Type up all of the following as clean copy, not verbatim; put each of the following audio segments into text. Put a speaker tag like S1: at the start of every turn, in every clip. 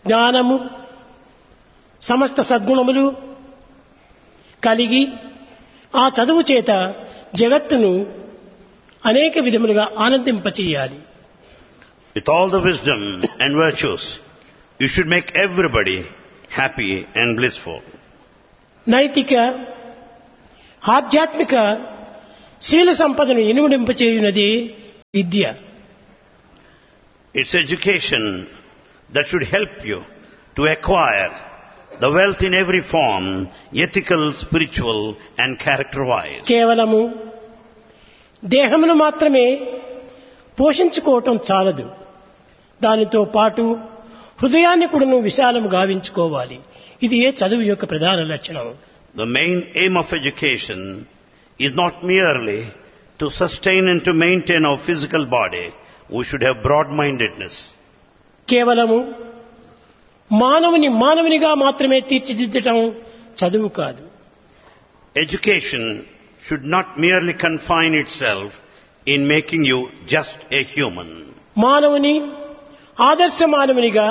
S1: జ్ఞానము సమస్త సద్గుణములు కలిగి ఆ చదువు చేత జగత్తును అనేక విధములుగా ఆనందింపచేయాలి.
S2: With all the wisdom and virtues, you should make everybody happy and blissful.
S1: నైతిక ఆధ్యాత్మిక శీల సంపదను ఇనుమడింపచేయునది విద్య.
S2: It's education that should help you to acquire the wealth in every form, ethical, spiritual and character-wise.
S1: కేవలము దేహమును మాత్రమే పోషించుకోవటం చాలదు. దానితో పాటు హృదయాన్ని కూడాను విశాలము గావించుకోవాలి. ఇది ఏ చదువు యొక్క ప్రధాన లక్షణం.
S2: The main aim of education is not merely to sustain and to maintain our physical body. We should have broad-mindedness.
S1: కేవలము మానవునిగా మాత్రమే తీర్చిదిద్దటం చదువు కాదు.
S2: Education should not merely confine itself in making you just a human.
S1: మానవుని ఆదర్శ మానవునిగా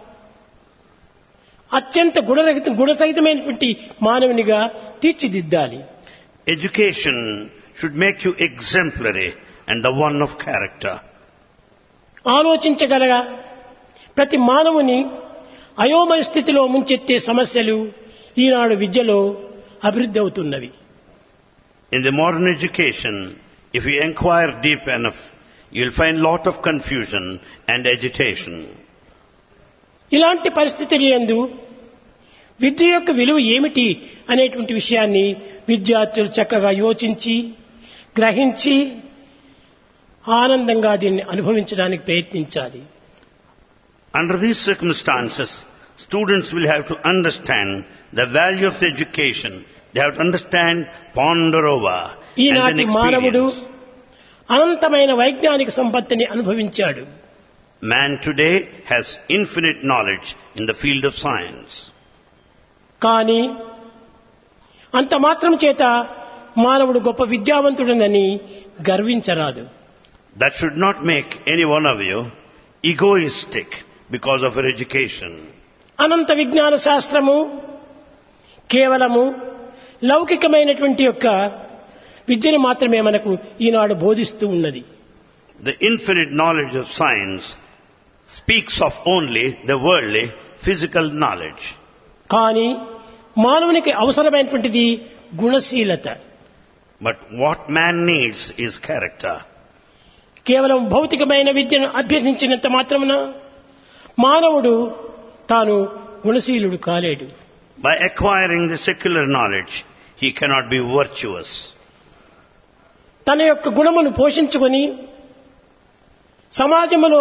S1: అత్యంత గుణసహితమైనటువంటి మానవునిగా తీర్చిదిద్దాలి.
S2: Education should make you exemplary and the one of character.
S1: ఆలోచించగలగా ప్రతి మానవుని అయోమయ స్థితిలో ముంచెత్తే సమస్యలు ఈనాడు విద్యలో అభివృద్ధి అవుతున్నవి.
S2: In the modern education, if you inquire deep enough, you'll find lot of confusion and agitation.
S1: ఇలాంటి పరిస్థితుల యందు విద్య యొక్క విలువ ఏమిటి అనేటువంటి విషయాన్ని విద్యార్థులు చక్కగా యోచించి గ్రహించి ఆనందంగా దీన్ని అనుభవించడానికి ప్రయత్నించాలి.
S2: Under these circumstances, students will have to understand the value of the education. They have to understand, ponder over, and
S1: ఈనాటి
S2: then
S1: మానవుడు
S2: experience.
S1: అనంతమైన వైజ్ఞానిక సంపత్తిని అనుభవించాడు.
S2: Man today has infinite knowledge in the field of science.
S1: కానీ అంత మాత్రం చేత మానవుడు గొప్ప విద్యావంతుడనని గర్వించరాదు.
S2: That should not make any one of you egoistic because of your education.
S1: అనంత విజ్ఞాన శాస్త్రము కేవలము లౌకికమైనటువంటి యొక్క విద్యను మాత్రమే మనకు ఈనాడు బోధిస్తూ ఉన్నది.
S2: The infinite knowledge of science speaks of only the worldly, physical knowledge.
S1: కానీ మానవునికి అవసరమైనటువంటిది గుణశీలత.
S2: But what man needs is character.
S1: కేవలం భౌతికమైన విద్యను అభ్యసించినంత మాత్రమున మానవుడు తాను గుణశీలుడు కాలేడు.
S2: By acquiring the secular knowledge, he cannot be virtuous.
S1: తన యొక్క గుణమును పోషించుకొని సమాజంలో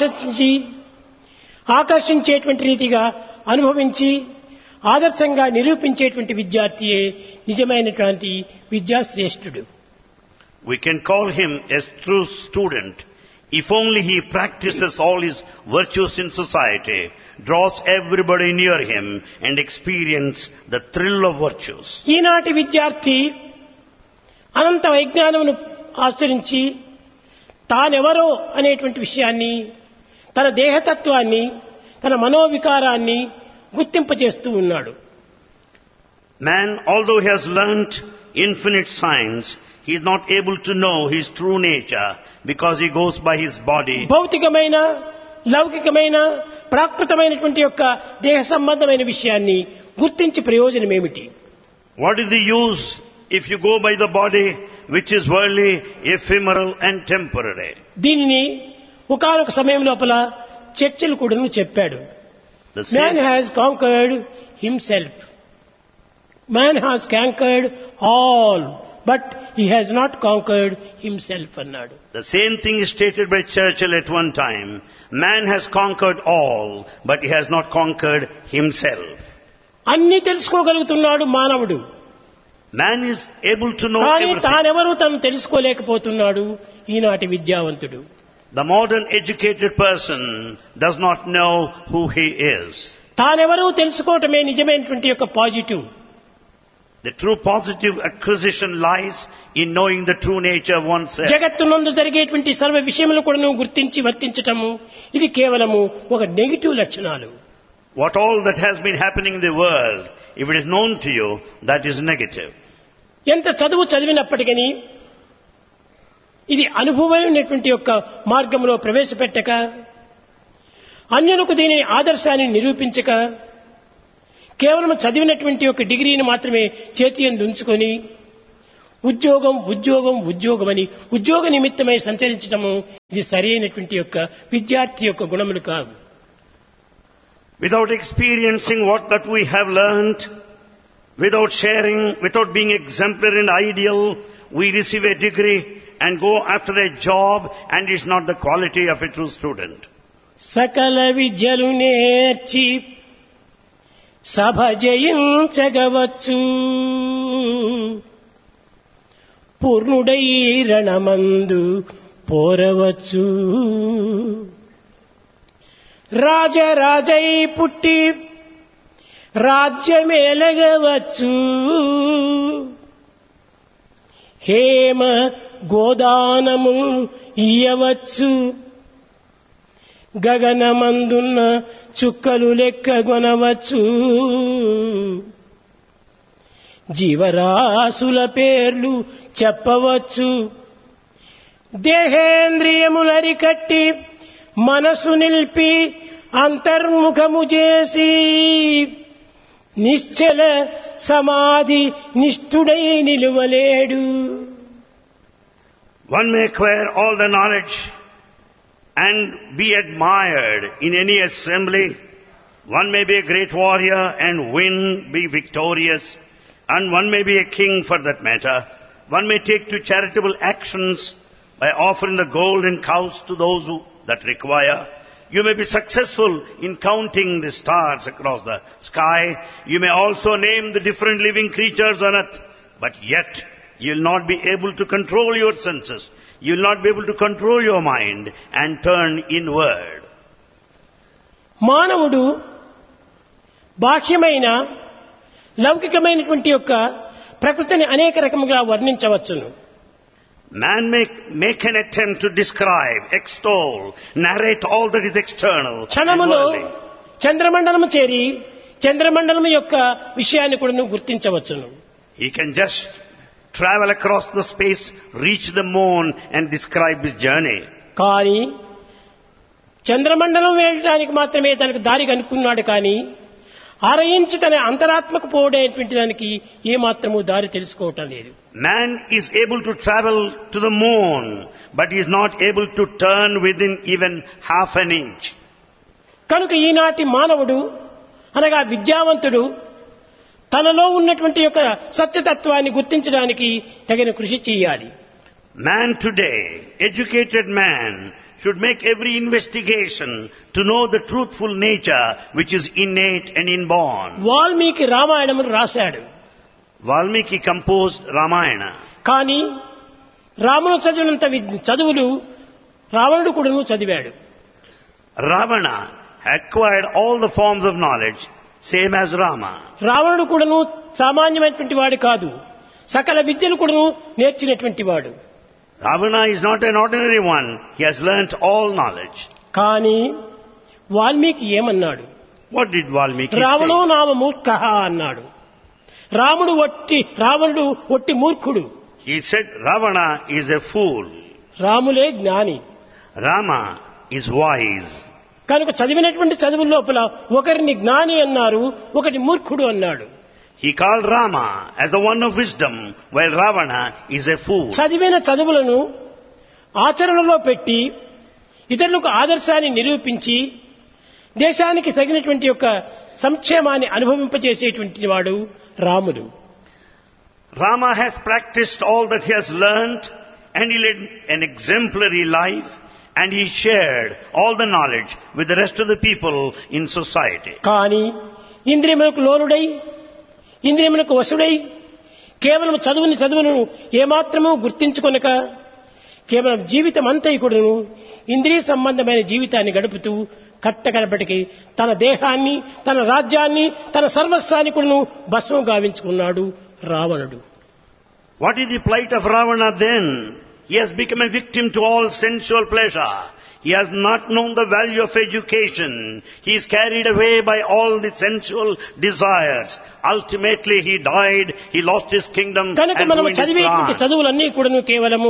S1: ఆకర్షించేటువంటి రీతిగా అనుభవించి ఆదర్శంగా నిరూపించేటువంటి విద్యార్థియే నిజమైనటువంటి విద్యాశ్రేష్ఠుడు.
S2: We can call him a true student if only he practices all his virtues in society, draws everybody near him and experience the thrill of virtues.
S1: ఈనాటి విద్యార్థి అనంత వైజ్ఞానమును ఆచరించి తానెవరో అనేటువంటి విషయాన్ని, తన దేహతత్వాన్ని, తన మనోవికారాన్ని గుర్తింపజేస్తూ ఉన్నాడు.
S2: Man, although he has learnt infinite science, he is not able to know his true nature because he goes by his body.
S1: భౌతికమైన లౌకికమైన ప్రాకృతమైనటువంటి యొక్క దేహ సంబంధమైన విషయాన్ని గుర్తించి ప్రయోజనం ఏమిటి?
S2: What is the use if you go by the body which is worldly, ephemeral and temporary?
S1: దీనిని ఒకానొక సమయం లోపల చర్చిలు కూడాను చెప్పాడు.
S2: The
S1: Man
S2: same,
S1: has conquered himself. Man has conquered all, but he has not conquered himself అన్నాడు.
S2: the same thing is stated by Churchill at one time. Man has conquered all, but he has not conquered himself.
S1: అన్ని తెలుసుకోగలుగుతున్నాడు మానవుడు.
S2: Man is able to know
S1: కానీ
S2: everything.
S1: తానెవరూ తను తెలుసుకోలేకపోతున్నాడు ఈనాటి విద్యావంతుడు.
S2: The modern educated person does not know who he is.
S1: తానెవరూ తెలుసుకోవటమే నిజమైనటువంటి యొక్క positive.
S2: The true positive acquisition lies in knowing the true nature of oneself.
S1: జగత్తునందు జరిగేటువంటి సర్వ విషయములు కూడా గుర్తించి వర్తించటము ఇది కేవలము ఒక నెగిటివ్ లక్షణాలు.
S2: What all that has been happening in the world, if it is known to you, that is negative.
S1: ఎంత చదువు చదివినప్పటికీ ఇది అనుభవమైనటువంటి యొక్క మార్గంలో ప్రవేశపెట్టక, అన్యులకు దీని ఆదర్శాన్ని నిరూపించక, కేవలం చదివినటువంటి ఒక డిగ్రీని మాత్రమే చేతి యందు ఉంచుకొని ఉద్యోగం ఉద్యోగం ఉద్యోగమని ఉద్యోగ నిమిత్తమై సంచరించడము ఇది సరైనటువంటి యొక్క విద్యార్థి యొక్క గుణములు కావు.
S2: Without experiencing what that we have learnt, without sharing, without being exemplary and ideal, we receive a degree and go after a job, and it's not the quality of a true student.
S1: సకల విద్యలు నేర్చి సభ జయించగవచ్చు, పూర్ణుడై రణమందు పోరవచ్చు. రాజరాజై పుట్టి రాజ్యమేలగవచ్చు, హేమ గోదానము ఇయ్యవచ్చు. గగనమందున్న చుక్కలు లెక్కగొనవచ్చు, జీవరాశుల పేర్లు చెప్పవచ్చు. దేహేంద్రియములరికట్టి మనసు నిలిపి అంతర్ముఖము చేసి నిశ్చల సమాధి నిష్ఠుడై నిలువలేడు.
S2: One may acquire all the knowledge and be admired in any assembly. One may be a great warrior and win, be victorious. And one may be a king for that matter. One may take to charitable actions by offering the gold and cows to those that require. You may be successful in counting the stars across the sky. You may also name the different living creatures on earth. But yet, you will not be able to control your senses. You will not be able to control your mind and turn inward.
S1: మానవుడు బాహ్యమైన లౌకికమైనటువంటి యొక్క ప్రకృతిని అనేక రకముగా వర్ణించవచ్చును.
S2: Man may make an attempt to describe, extol, narrate all that is external and
S1: క్షణములో
S2: worldly.
S1: చంద్రమండలము చేరి చంద్రమండలము యొక్క విషయాన్ని కూడా గుర్తించవచ్చును.
S2: He can just travel across the space, reach the moon and describe his journey.
S1: కానీ చంద్రమండలం వెళ్ళడానికి మాత్రమే తనకు దారి కనుక్కున్నాడు. కానీ ఆరయించి తన అంతరాత్మకు పోవడేటువంటి దానికి ఏమాత్రము దారి తెలుసుకోవటం లేదు.
S2: Man is able to travel to the moon, but he is not able to turn within even half an inch.
S1: కనుక ఈనాటి మానవుడు అనగా విద్యావంతుడు తనలో ఉన్నటువంటి యొక్క సత్యతత్వాన్ని గుర్తించడానికి తగిన కృషి చేయాలి.
S2: Man today, educated man, should make every investigation to know the truthful nature which is innate and inborn.
S1: Valmiki రామాయణమును రాశాడు.
S2: Valmiki composed Ramayana.
S1: కానీ రాముడు చదివినంత చదువులు రావణుడు కూడాను చదివాడు.
S2: Ravana acquired all the forms of knowledge, same as Rama.
S1: రావణుడు కూడాను సామాన్యమైనటువంటి వాడు కాదు, సకల విద్యలు కూడాను నేర్చినటువంటి వాడు.
S2: Ravana is not an ordinary one. He has learnt all knowledge.
S1: కానీ వాల్మీకి ఏమన్నాడు?
S2: What did Valmiki
S1: రావణో
S2: say?
S1: నామ మూర్ఖః అన్నాడు. రావణుడు ఒట్టి మూర్ఖుడు.
S2: He said Ravana is a fool.
S1: రాములే జ్ఞాని.
S2: Rama is wise.
S1: కనుక చదివినటువంటి చదువుల లోపల ఒకరిని జ్ఞాని అన్నారు, ఒకటి మూర్ఖుడు అన్నాడు.
S2: He called Rama as the one of wisdom, while Ravana is a fool.
S1: చదివిన చదువులను ఆచరణలో పెట్టి ఇతరులకు ఆదర్శాన్ని నిరూపించి దేశానికి తగినటువంటి యొక్క సంక్షేమాన్ని అనుభవింపజేసేటువంటి వాడు రాముడు.
S2: Rama has practiced all that he has learnt, and he led an exemplary life, and he shared all the knowledge with the rest of the people in society.
S1: కానీ ఇంద్రియములకు లోనుడై ఇంద్రియములకు వశుడై కేవలం చదువును ఏమాత్రమూ గుర్తించుకొనక కేవలం జీవితం అంతా కూడాను ఇంద్రియ సంబంధమైన జీవితాన్ని గడుపుతూ కట్టకడపటికి తన దేహాన్ని, తన రాజ్యాన్ని, తన సర్వస్వాన్ని కూడాను భస్మం గావించుకున్నాడు రావణుడు.
S2: What is the plight of Ravana then? He has become a victim to all sensual pleasure. He has not known the value of education. He is carried away by all the sensual desires. Ultimately he died, he lost his kingdom
S1: కనుక
S2: and
S1: మనం
S2: ruined his
S1: చదివేటువంటి
S2: plan.
S1: చదువులన్నీ కూడాను కేవలము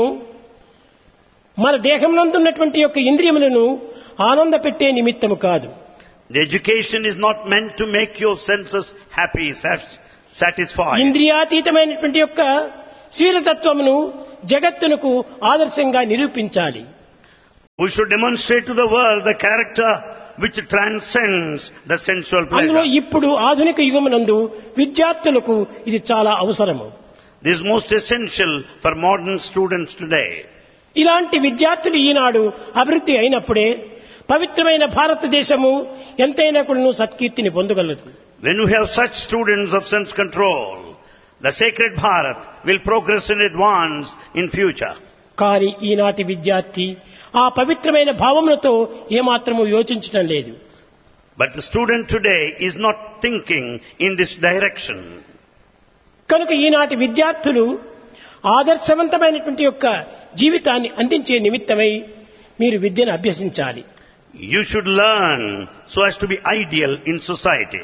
S1: మన దేహంలో ఉన్నటువంటి యొక్క ఇంద్రియములను ఆనంద పెట్టే నిమిత్తము కాదు.
S2: The education is not meant to make your senses happy, satisfied.
S1: ఇంద్రియాతీతమైనటువంటి యొక్క శీలతత్వమును జగత్తునకు ఆదర్శంగా నిరూపించాలి.
S2: We should demonstrate to the world the character which transcends the sensual
S1: అందులో
S2: pleasure.
S1: ఇప్పుడు ఆధునిక యుగమునందు విద్యార్థులకు ఇది చాలా అవసరము.
S2: This is most essential for modern students today.
S1: ఇలాంటి విద్యార్థులు ఈనాడు అభివృద్ధి అయినప్పుడే పవిత్రమైన భారతదేశము ఎంతైనా కూడా సత్కీర్తిని పొందగలదు.
S2: When we have such students of sense control, the sacred Bharat will progress and advance in future.
S1: కానీ ఈనాటి విద్యార్థి ఆ పవిత్రమైన భావములతో ఏమాత్రము యోచించటం లేదు.
S2: But the student today is not thinking in this direction.
S1: కనుక ఈనాటి విద్యార్థులు ఆదర్శవంతమైనటువంటి యొక్క జీవితాన్ని అందించే నిమిత్తమై మీరు విద్యను అభ్యసించాలి.
S2: You should learn so as to be ideal in society.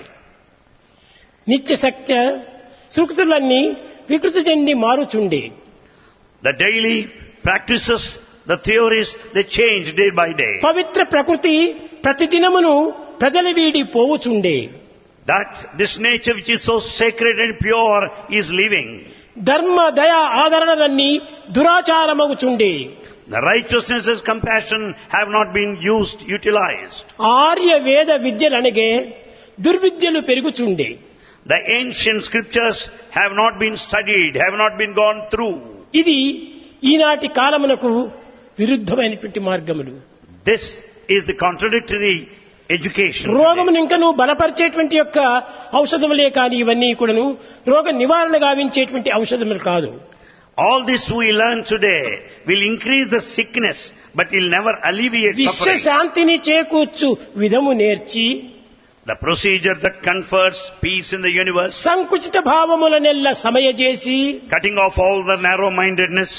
S1: నిత్య సత్య సృక్తులన్నీ వికృతి చెంది మారుచుండే.
S2: The daily practices, the theories, they change day by day.
S1: పవిత్ర ప్రకృతి ప్రతిదినమును ప్రజల వీడి పోవుచుండే.
S2: That this nature which is so sacred and pure is living.
S1: ధర్మ దయ ఆదరణలన్నీ దురాచారమగుచుండే.
S2: The righteousnesses, compassion have not been utilized.
S1: Arya వేద విద్యలనగే దుర్విద్యలు పెరుగుచుండే.
S2: The ancient scriptures have not been studied, have not been gone through.
S1: ఇది ఈనాటి కాలమునకు విరుద్ధమైనటువంటి మార్గములు.
S2: This is the contradictory education.
S1: రోగమును ఇంకను బలపరిచేటువంటి యొక్క ఔషధములే కానీ ఇవన్నీ కూడాను రోగ నివారణ గావించేటువంటి ఔషధములు కాదు.
S2: All this we learn today will increase the sickness, but will never alleviate
S1: విశ్వ
S2: suffering.
S1: శాంతిని చేకూర్చు విధము నేర్చి
S2: The procedure that confers peace in the universe,
S1: సంకుచిత భావములనెల్ల సమయజేసి
S2: cutting off all the narrow-mindedness.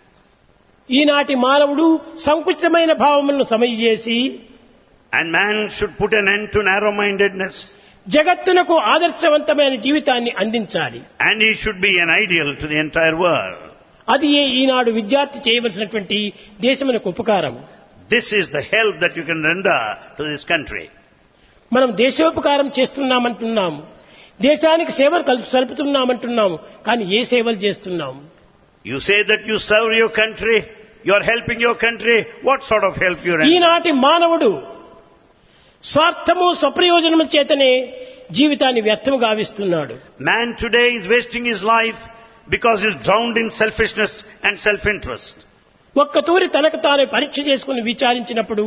S1: ఈనాటి మానవుడు సంకుచితమైన భావములను సమయజేసి
S2: And man should put an end to narrow-mindedness.
S1: జగత్తునకు ఆదర్శవంతమైన జీవితాన్ని అందించాలి.
S2: And he should be an ideal to the entire world.
S1: అది ఈనాడు విద్యార్థి చేయవలసినటువంటి దేశమునకు ఉపకారం.
S2: This is the help that you can render to this country.
S1: మనం దేశోపకారం చేస్తున్నామంటున్నాము, దేశానికి సేవలు సలుపుతున్నామంటున్నాము, కానీ ఏ సేవలు చేస్తున్నాము?
S2: You say that you serve your country, you are helping your country. What sort of help you render?
S1: ఈనాటి మానవుడు స్వార్థము స్వప్రయోజనము చేతనే జీవితాన్ని వ్యర్థము గావిస్తున్నాడు.
S2: Man today is wasting his life because he is drowned in selfishness and self-interest.
S1: ఒక్కతూరి తనకు తాను పరీక్ష చేసుకుని విచారించినప్పుడు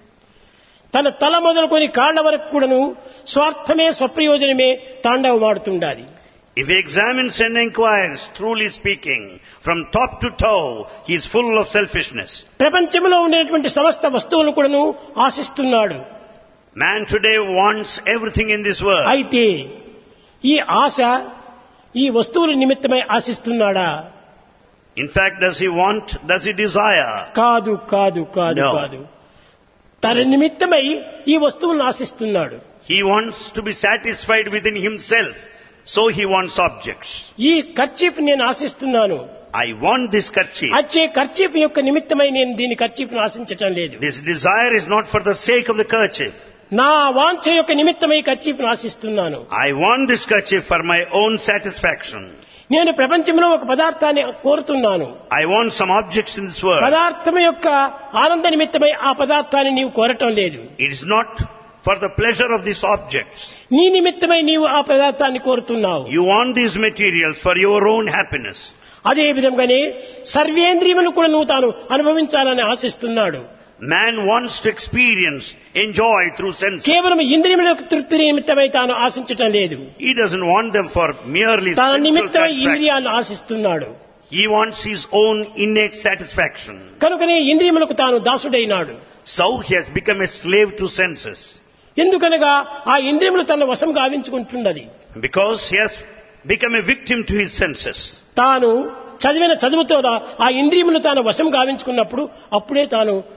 S1: తన తల మొదలుకొని కాళ్ల వరకు కూడాను స్వార్థమే స్వప్రయోజనమే తాండవమాడుతుండాలి.
S2: If he examines and inquires, truly speaking, from top to toe, he is full of selfishness.
S1: ప్రపంచంలో ఉండేటువంటి సమస్త వస్తువులను కూడాను ఆశిస్తున్నాడు.
S2: Man today wants everything in this world.
S1: అయితే ఈ ఆశ ఈ వస్తువుల నిమిత్తమై ఆశిస్తున్నాడా?
S2: In fact, does he desire?
S1: కాదు కాదు కాదు
S2: No.
S1: కాదు. తన నిమిత్తమై ఈ వస్తువులను ఆశిస్తున్నాడు.
S2: He wants to be satisfied within himself, so he wants objects.
S1: ఈ కర్చీఫ్ నేను ఆశిస్తున్నాను.
S2: I want this kerchief.
S1: అచ్చే కర్చీఫ్ యొక్క నిమిత్తమై నేను దీని కర్చీఫ్ను ఆశించటం లేదు.
S2: This desire is not for the sake of the kerchief.
S1: నా వాంఛ యొక్క నిమిత్తమై కర్చీఫ్ను ఆశిస్తున్నాను.
S2: I want this kerchief for my own satisfaction.
S1: నేను ప్రపంచంలో ఒక పదార్థాన్ని కోరుతున్నాను.
S2: I want some objects in this world.
S1: పదార్థం యొక్క ఆనంద నిమిత్తమై ఆ పదార్థాన్ని నీవు కోరటం లేదు.
S2: It is not for the pleasure of these objects.
S1: నీ నిమిత్తమై నీవు ఆ పదార్థాన్ని కోరుతున్నావు.
S2: You want these materials for your own happiness.
S1: అదే విధంగానే సర్వేంద్రియములు కూడా నువ్వు తాను అనుభవించాలని ఆశిస్తున్నాడు.
S2: Man wants to experience, enjoy through senses.
S1: కేవలం ఇంద్రియములకు తృప్తి నిమిత్తమై తాను ఆశించటం లేదు.
S2: He doesn't want them for merely
S1: తన
S2: sensual
S1: నిమిత్తమై
S2: satisfaction.
S1: ఇంద్రియాలను ఆశిస్తున్నాడు.
S2: He wants his own innate satisfaction.
S1: కనుకనే ఇంద్రియములకు తాను దాసుడైనాడు.
S2: So he has become a slave to senses.
S1: ఎందుకనగా ఆ ఇంద్రియములు తన వశం గావించుకుంటున్నది.
S2: Because he has become a victim to his senses.
S1: తాను చదివిన చదువుతో ఆ ఇంద్రియములు తాను వశం గావించుకున్నప్పుడు అప్పుడే తాను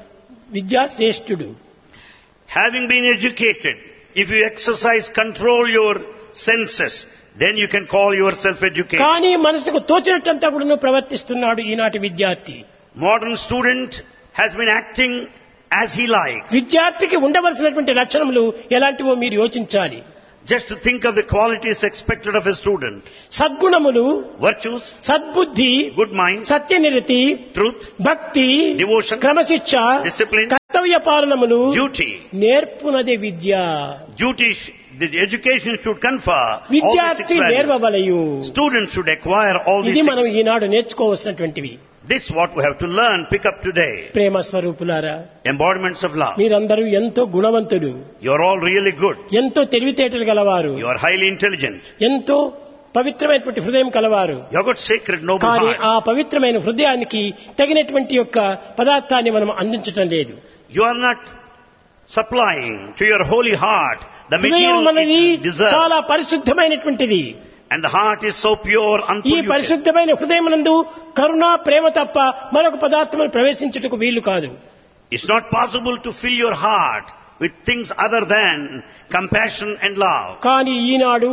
S1: విద్యాశ్రేష్ఠుడు.
S2: Having been educated, if you exercise, control your senses, then you can call yourself educated.
S1: కానీ మనసుకు తోచినట్టంతా కూడా ప్రవర్తిస్తున్నాడు ఈనాటి విద్యార్థి.
S2: Modern student has been acting as he likes.
S1: విద్యార్థికి ఉండవలసినటువంటి లక్షణములు ఎలాంటివో మీరు యోచించాలి.
S2: Just to think of the qualities expected of a student.
S1: సద్గుణములు,
S2: Virtues,
S1: సద్బుద్ధి,
S2: good mind,
S1: సత్యనిరతి,
S2: truth,
S1: భక్తి,
S2: devotion,
S1: క్రమశిక్ష,
S2: discipline,
S1: కర్తవ్య పాలనములు
S2: duty.
S1: నేర్పునదే Vidya.
S2: Duty, the education should confer all the 6
S1: విద్యార్థి
S2: values.
S1: నేర్వవలయు.
S2: Students should acquire all
S1: ఇది
S2: these
S1: మనం
S2: 6.
S1: ఈనాడు నేర్చుకోవాల్సినటువంటివి.
S2: This what we have to learn, pick up today.
S1: ప్రేమ స్వరూపులారా,
S2: Embodiments of love.
S1: మీరందరూ ఎంతో గుణవంతుడు,
S2: You are all really good.
S1: ఎంతో తెలివితేటలు గలవారు,
S2: You are highly intelligent.
S1: ఎంతో పవిత్రమైనటువంటి హృదయం కలవారు.
S2: You have got sacred, noble
S1: కానీ
S2: heart.
S1: ఆ పవిత్రమైన హృదయానికి తగినటువంటి యొక్క పదార్థాన్ని మనం అందించటం లేదు.
S2: You are not supplying to your holy heart the
S1: హృదయం
S2: material
S1: అనేది
S2: it deserves.
S1: చాలా పరిశుద్ధమైనటువంటిది.
S2: And the heart is so pure,
S1: ఈ
S2: unpolluted.
S1: పరిశుద్ధమైన హృదయమునందు కరుణ, ప్రేమ తప్ప మరొక పదార్థమును ప్రవేశించుటకు వీలు కాదు.
S2: It's not possible to fill your heart with things other than compassion and love.
S1: కానీ ఈనాడు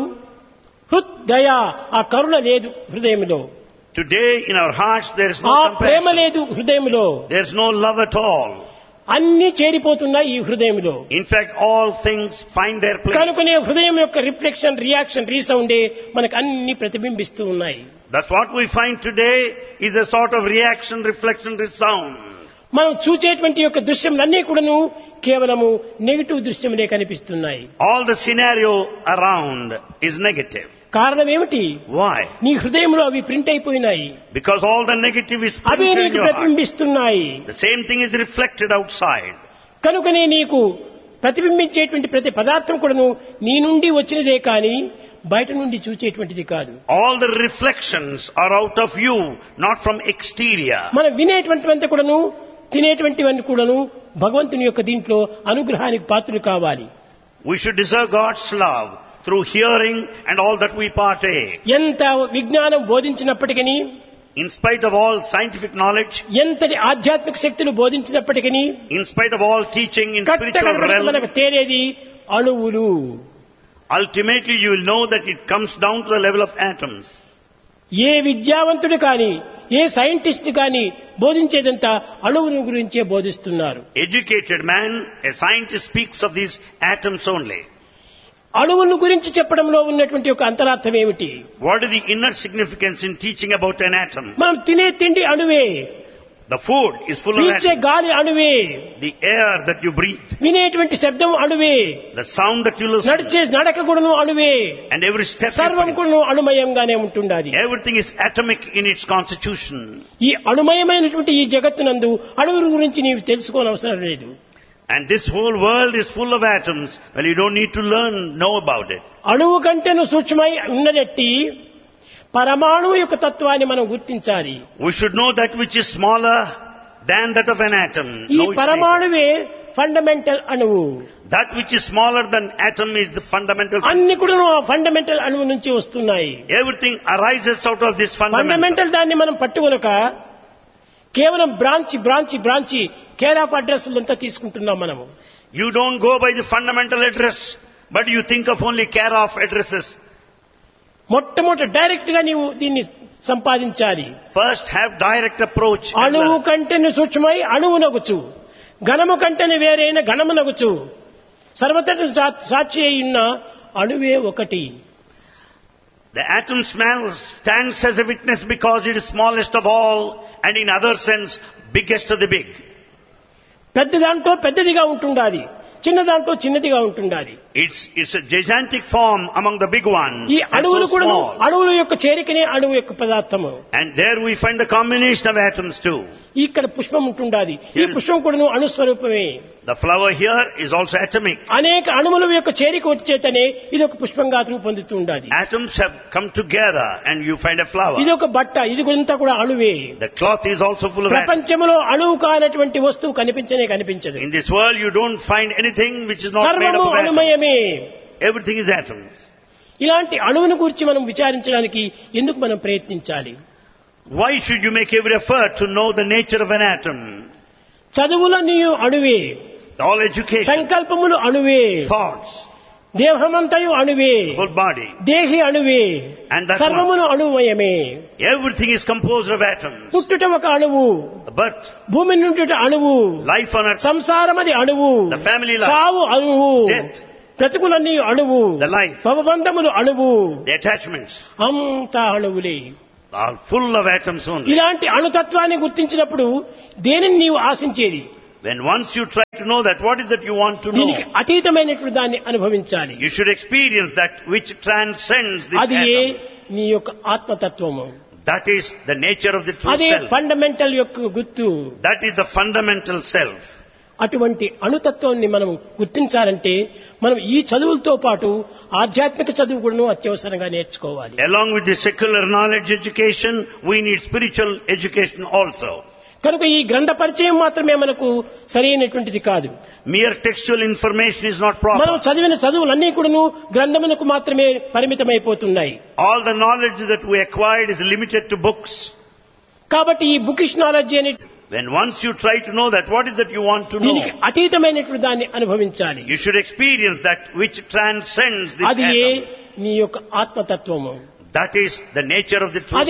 S1: హృదయ ఆ కరుణ లేదు హృదయంలో,
S2: Today in our hearts there is
S1: ఆ
S2: no
S1: ప్రేమ
S2: compassion.
S1: లేదు హృదయంలో.
S2: There is no love at all.
S1: అన్ని చేరిపోతున్నాయి ఈ హృదయంలో.
S2: In fact, all things find their place.
S1: కనుకనే హృదయం యొక్క రిఫ్లెక్షన్, రియాక్షన్, రీసౌండే మనకు అన్ని ప్రతిబింబిస్తూ ఉన్నాయి.
S2: That's what we find today is a sort of reaction, reflection, resound.
S1: మనం చూచేటువంటి యొక్క దృశ్యములన్నీ కూడాను కేవలము నెగటివ్ దృశ్యములే కనిపిస్తున్నాయి.
S2: All the scenario around is negative.
S1: కారణం ఏమిటి?
S2: Why?
S1: నీ హృదయంలో అవి ప్రింట్ అయిపోయినాయి,
S2: Because all the negative is
S1: away
S2: printed in
S1: నీకు
S2: your heart.
S1: ప్రతిబింబిస్తున్నాయి.
S2: The same thing is reflected outside.
S1: కనుకనే నీకు ప్రతిబింబించేటువంటి ప్రతి పదార్థం కూడాను నీ నుండి వచ్చినదే కానీ బయట నుండి చూచేటువంటిది కాదు.
S2: All the reflections are out of you, not from exterior.
S1: మనం వినేటువంటివంతా కూడాను, తినేటువంటివన్నీ కూడాను భగవంతుని యొక్క దీంట్లో అనుగ్రహానికి పాత్రులు కావాలి.
S2: We should deserve God's love through hearing and all that we partake.
S1: ఎంత విజ్ఞానం బోధించినప్పటికీ,
S2: In spite of all scientific knowledge,
S1: ఎంతటి ఆధ్యాత్మిక శక్తులు బోధించినప్పటికీ,
S2: in spite of all teaching in spiritual
S1: కట్టకడపడికి మనకు
S2: realm,
S1: తేలేది అణువులు.
S2: ultimately you will know that it comes down to the level of atoms.
S1: ఏ విద్యావంతుడు కానీ, ఏ scientist కానీ బోధించేదంతా అణువుల గురించే బోధిస్తున్నారు.
S2: Educated man, a scientist speaks of these atoms only.
S1: అణువుల గురించి చెప్పడంలో ఉన్నటువంటి ఒక అంతరార్థం ఏమిటి?
S2: What is the inner significance in teaching about an atom?
S1: మనం తినే తిండి అణువే,
S2: The food is full of
S1: పీల్చే
S2: atoms.
S1: గాలి అణువే,
S2: The air that you breathe,
S1: వినేటువంటి శబ్దం అణువే,
S2: the sound that you listen,
S1: నడిచే నడక కూడాను అణువే,
S2: and every step you
S1: సర్వం
S2: follow.
S1: కూడాను అణుమయంగానే ఉంటుండాలి.
S2: Everything is atomic in its constitution.
S1: ఈ అణుమయమైనటువంటి ఈ జగత్తునందు అణువుల గురించి నీవు తెలుసుకోనవసరం లేదు.
S2: And this whole world is full of atoms. Well, you don't need to know about it.
S1: అణువు కంటేను సూక్ష్మై ఉన్నదట్టి పరమాణువు యొక్క తత్వాన్ని మనం గుర్తించాలి.
S2: We should know that which is smaller than that of an atom.
S1: ఈ
S2: Know its nature.
S1: పరమాణువే ఫండమెంటల్ అణువు.
S2: That which is smaller than atom is the fundamental.
S1: అన్ని కూడా ఆ ఫండమెంటల్ అణువు నుంచి వస్తున్నాయి.
S2: Everything arises out of this fundamental.
S1: Fundamental దాన్ని మనం పట్టుకొనక కేవలం బ్రాంచి కేర్ ఆఫ్ అడ్రస్ అంతా తీసుకుంటున్నాం మనము.
S2: You don't go by the fundamental address, but you think of only care of addresses.
S1: మొట్టమొదట డైరెక్ట్ గా నీవు దీన్ని సంపాదించాలి.
S2: First have direct approach. and
S1: అణువు
S2: learn.
S1: కంటేను సూక్ష్మై అణువునగుచు, ఘనము కంటేను వేరైన ఘనమునగుచు, సర్వతట సాక్షి అయిన అణువే ఒకటి.
S2: The atom stands as a witness because it is smallest of all, and in other sense, biggest of the big.
S1: పెద్ద దాంట్లో పెద్దదిగా ఉంటుండాలి, చిన్న దాంట్లో చిన్నదిగా ఉంటుండాలి.
S2: It's a gigantic form among the big one,
S1: ఈ
S2: and
S1: అణువులు
S2: so
S1: కూడా
S2: small.
S1: అణువుల యొక్క చేరికనే అణువు యొక్క పదార్థము.
S2: And there we find the combination of atoms too.
S1: ఇక్కడ పుష్పం ఉంటుండాలి, ఈ పుష్పం కూడా అణుస్వరూపమే.
S2: The flower here is also atomic.
S1: అనేక అణువుల యొక్క చేరిక వచ్చేతనే ఇది ఒక పుష్పంగా రూపొందుతూ ఉండాలి.
S2: Atoms have come together and you find a flower.
S1: ఇది ఒక బట్ట, ఇది అంతా కూడా అణువే.
S2: The cloth is also full of atoms.
S1: ప్రపంచంలో అణువు కానటువంటి వస్తువు కనిపించదు.
S2: In this world you don't find anything which is not made
S1: సర్వము
S2: up of atoms.
S1: అణుమయమే.
S2: Everything is atoms.
S1: ఇలాంటి అణువును గురించి మనం విచారించడానికి ఎందుకు మనం ప్రయత్నించాలి?
S2: Why should you make every effort to know the nature of an atom?
S1: చదువులన్నీ అణువే,
S2: All education,
S1: సంకల్పములు అణువే,
S2: thoughts,
S1: దేహమంతయు అణువే,
S2: whole body,
S1: దేహి అణువే,
S2: and that
S1: సర్వమును అణువయమే.
S2: everything is composed of atoms.
S1: పుట్టుట ఒక అణువు,
S2: The birth,
S1: భూమి నుండి అణువు,
S2: life on earth,
S1: సంసారమది అణువు,
S2: the family life,
S1: చావు అణువు,
S2: death,
S1: బ్రతుకులన్నీ అణువు,
S2: the life,
S1: భవబంధములు అణువు,
S2: the attachments
S1: అంతా అణువులే.
S2: are full of atoms only.
S1: ఇలాంటి అణుతత్వాన్ని గుర్తించినప్పుడు దేనిని నీవు ఆశించేది?
S2: When once you try to know that, what is that you want to know?
S1: దీనికి అతీతమైనటువంటి దాన్ని అనుభవించాలి.
S2: You should experience that which transcends this
S1: అది ఏ
S2: atom.
S1: నీ యొక్క ఆత్మతత్వము.
S2: That is the nature of the true
S1: అదే
S2: self.
S1: ఫండమెంటల్ యొక్క గుర్తు.
S2: That is the fundamental self.
S1: అటువంటి అణుతత్వాన్ని మనం గుర్తించాలంటే మనం ఈ చదువులతో పాటు ఆధ్యాత్మిక చదువు కూడా అత్యవసరంగా నేర్చుకోవాలి.
S2: Along with the secular knowledge education, we need spiritual education also.
S1: కనుక ఈ గ్రంథ పరిచయం మాత్రమే మనకు సరైనటువంటిది కాదు.
S2: Mere textual information is not
S1: మనం
S2: proper.
S1: చదివిన చదువులన్నీ కూడాను గ్రంథమునకు మాత్రమే పరిమితమైపోతున్నాయి.
S2: All the knowledge that we acquired is limited to books.
S1: కాబట్టి ఈ బుకిష్ నాలెడ్జ్ అనే
S2: When once you try to know that, what is that you want to know?
S1: దీనికి అతీతమైనటువంటి దాన్ని అనుభవించాలి.
S2: You should experience that which transcends this
S1: అది ఏ
S2: atom.
S1: నీ యొక్క ఆత్మతత్వము.
S2: That is the nature of the true